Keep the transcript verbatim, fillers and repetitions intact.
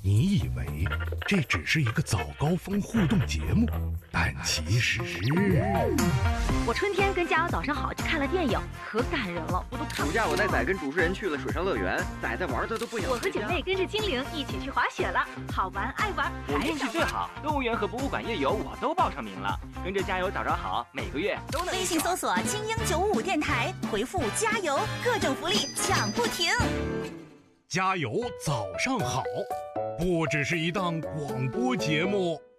你以为这只是一个早高峰互动节目，但其实…… 我春天跟加油早上好去看了电影，可感人了，我都看。 暑假我带仔跟主持人去了水上乐园，仔仔玩的都不想。 我和姐妹跟着精灵一起去滑雪了，好玩爱玩。 我运气最好，动物园和博物馆夜游我都报上名了。跟着加油早上好，每个月都能。 微信搜索精英九五五电台，回复加油，各种福利抢不停。 加油早上好，不只是一档广播节目。